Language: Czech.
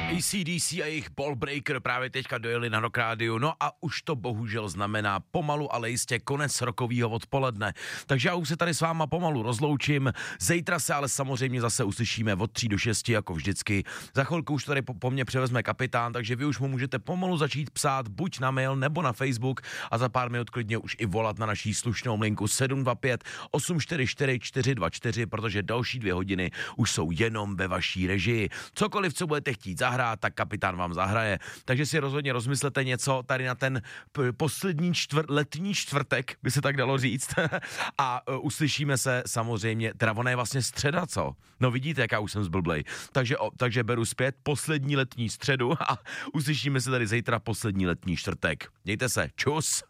AC/DC a jejich Ballbreaker právě teďka dojeli na Rock Radio, no a už to bohužel znamená pomalu, ale jistě konec rokovýho odpoledne. Takže já už se tady s váma pomalu rozloučím, zítra se ale samozřejmě zase uslyšíme od 3 do 6 jako vždycky. Za chvilku už tady po mně převezme kapitán, takže vy už mu můžete pomalu začít psát buď na mail nebo na Facebook a za pár minut klidně už i volat na naší slušnou linku 725 844 424, protože další 2 hodiny už jsou jenom ve vaší režii. Cokoliv, co budete chtít zahrát, tak kapitán vám zahraje. Takže si rozhodně rozmyslete něco tady na ten poslední letní čtvrtek, by se tak dalo říct. A uslyšíme se samozřejmě, teda ona je vlastně středa, co? No vidíte, jak já už jsem zblblej. Takže beru zpět poslední letní středu a uslyšíme se tady zítra poslední letní čtvrtek. Mějte se, čus!